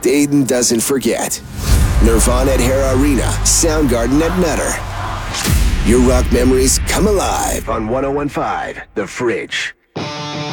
Aiden doesn't forget. Nirvana at Hera Arena, Soundgarden at Nutter. Your rock memories come alive on 101.5 The Fridge.